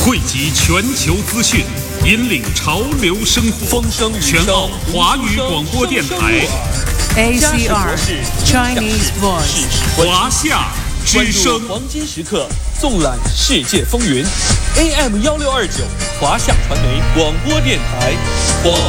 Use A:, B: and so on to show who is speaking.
A: 汇集全球资讯，引领潮流生活。
B: 风声
A: 全澳华语广播电台
C: ACR Chinese Voice
A: 华夏之声，
B: 黄金时刻，纵览世界风云。AM 1629，华夏传媒广播电台，华